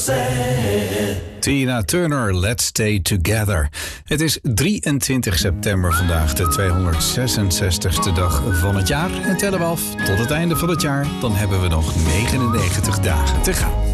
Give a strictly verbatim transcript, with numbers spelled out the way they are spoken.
Tina Turner, Let's Stay Together. Het is drieëntwintig september vandaag, de tweehonderdzesenzestigste dag van het jaar. En tellen we af tot het einde van het jaar, dan hebben we nog negenennegentig dagen te gaan.